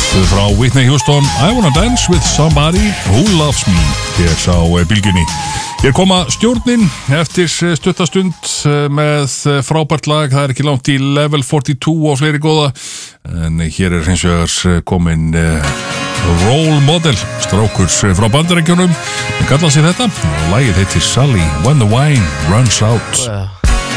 frá Whitney Houston, I Wanna Dance With Somebody Who Loves Me, hér á bylgjunni. Hér koma stjórnin eftir stuttastund með frábært lag, það ekki langt í Level 42 og fleiri góða, en hér hins vegar komin Role Model, strákur frá Bandaríkjunum, en kallar sér þetta, og lagið heitir Sally When the Wine Runs Out.